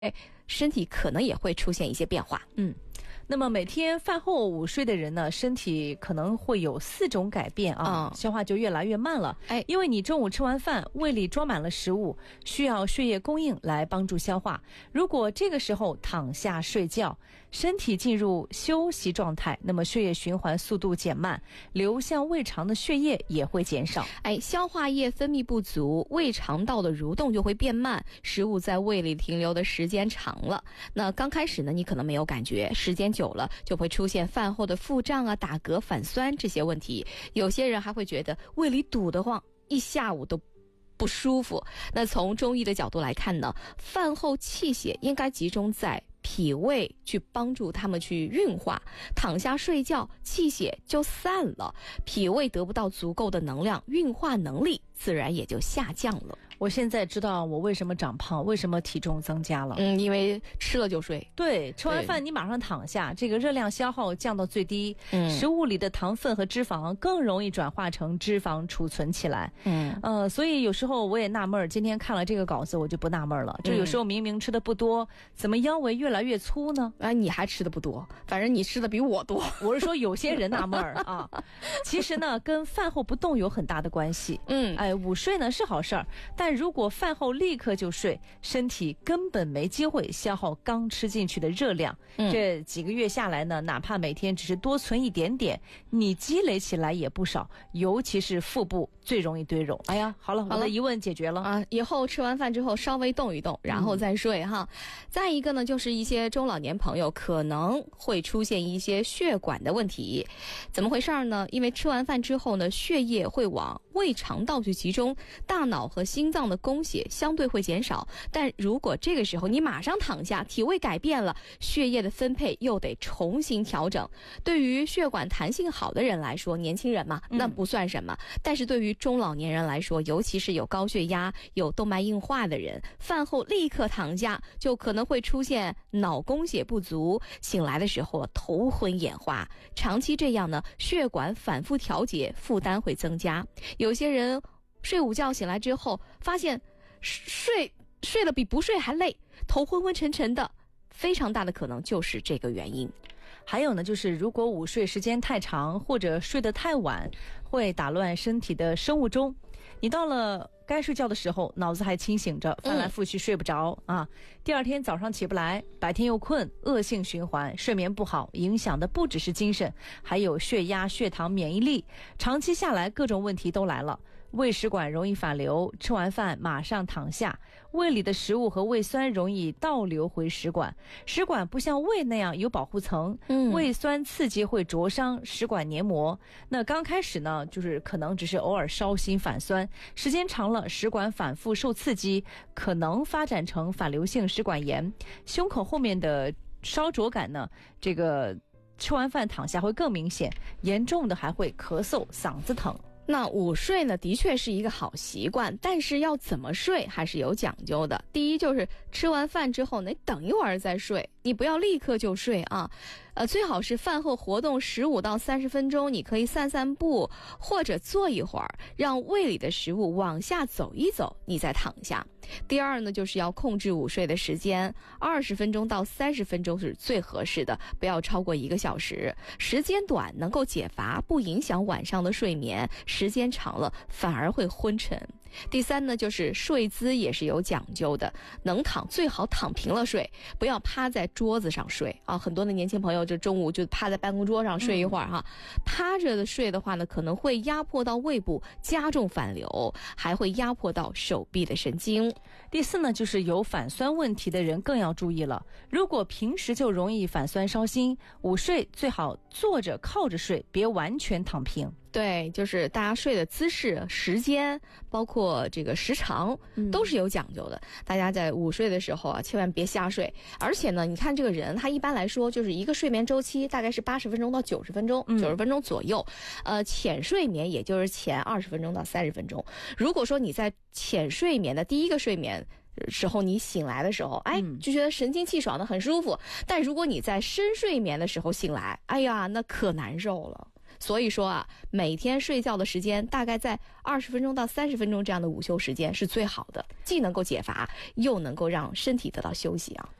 身体可能也会出现一些变化。 那么每天饭后午睡的人呢，身体可能会有4种改变啊，消化就越来越慢了。因为你中午吃完饭，胃里装满了食物，需要血液供应来帮助消化。如果这个时候躺下睡觉，身体进入休息状态，那么血液循环速度减慢，流向胃肠的血液也会减少。 消化液分泌不足，胃肠道的蠕动就会变慢，食物在胃里停留的时间长了。那刚开始呢，你可能没有感觉，时间久了就会出现饭后的腹胀啊、打嗝、反酸这些问题。有些人还会觉得胃里堵得慌，一下午都不舒服。那从中医的角度来看呢，饭后气血应该集中在脾胃，去帮助他们去运化。躺下睡觉，气血就散了，脾胃得不到足够的能量，运化能力自然也就下降了。 我现在知道我为什么长胖，为什么体重增加了。 因为吃了就睡。 对，吃完饭你马上躺下，这个热量消耗降到最低，食物里的糖分和脂肪更容易转化成脂肪储存起来。所以有时候我也纳闷，今天看了这个稿子我就不纳闷了，就有时候明明吃的不多，怎么腰围越来越粗呢？ 你还吃的不多，反正你吃的比我多。 我是说有些人纳闷啊，其实呢跟饭后不动有很大的关系。午睡呢是好事儿，但如果饭后立刻就睡，身体根本没机会消耗刚吃进去的热量。这几个月下来呢，哪怕每天只是多存一点点，你积累起来也不少，尤其是腹部最容易堆肉。好了，我的疑问解决了啊！以后吃完饭之后稍微动一动，然后再睡哈。再一个呢，就是一些中老年朋友可能会出现一些血管的问题。怎么回事呢？因为吃完饭之后呢，血液会往胃肠道去集中，大脑和心脏的供血相对会减少。但如果这个时候你马上躺下，体位改变了，血液的分配又得重新调整。对于血管弹性好的人来说，年轻人嘛，那不算什么。但是对于中老年人来说，尤其是有高血压、有动脉硬化的人，饭后立刻躺下，就可能会出现脑供血不足，醒来的时候头昏眼花。长期这样呢，血管反复调节，负担会增加。有些人睡午觉醒来之后，发现睡得比不睡还累，头昏昏沉沉的，非常大的可能就是这个原因。 还有呢，就是如果午睡时间太长或者睡得太晚，会打乱身体的生物钟。你到了该睡觉的时候，脑子还清醒着，翻来覆去睡不着啊。第二天早上起不来，白天又困，恶性循环，睡眠不好，影响的不只是精神，还有血压、血糖、免疫力。长期下来，各种问题都来了。胃食管容易反流，吃完饭马上躺下，胃里的食物和胃酸容易倒流回食管。食管不像胃那样有保护层，胃酸刺激会灼伤食管黏膜。那刚开始呢，就是可能只是偶尔烧心反酸，时间长了，食管反复受刺激，可能发展成反流性食管炎。胸口后面的烧灼感呢，这个吃完饭躺下会更明显，严重的还会咳嗽、嗓子疼。 那午睡呢，的确是一个好习惯，但是要怎么睡还是有讲究的。第一就是吃完饭之后，你等一会儿再睡，你不要立刻就睡啊。最好是饭后活动15到30分钟，你可以散散步或者坐一会儿，让胃里的食物往下走一走，你再躺下。第二呢，就是要控制午睡的时间，20分钟到30分钟是最合适的，不要超过1个小时。时间短能够解乏，不影响晚上的睡眠，时间长了反而会昏沉。第三呢，就是睡姿也是有讲究的，能躺最好躺平了睡，不要趴在桌子上睡啊。很多的年轻朋友就中午就趴在办公桌上睡一会儿哈，趴着的睡的话呢，可能会压迫到胃部，加重反流，还会压迫到手臂的神经。 第四呢，就是有反酸问题的人更要注意了。如果平时就容易反酸烧心，午睡最好坐着靠着睡，别完全躺平。 对，就是大家睡的姿势、时间，包括这个时长，都是有讲究的。大家在午睡的时候啊，千万别瞎睡。而且呢，你看这个人，他一般来说就是一个睡眠周期大概是80分钟到90分钟，90分钟左右。浅睡眠也就是前20分钟到30分钟。如果说你在浅睡眠的第一个睡眠时候，你醒来的时候，就觉得神清气爽的很舒服。但如果你在深睡眠的时候醒来，哎呀，那可难受了。 所以说啊，每天睡觉的时间大概在20分钟到30分钟这样的午休时间是最好的，既能够解乏，又能够让身体得到休息啊。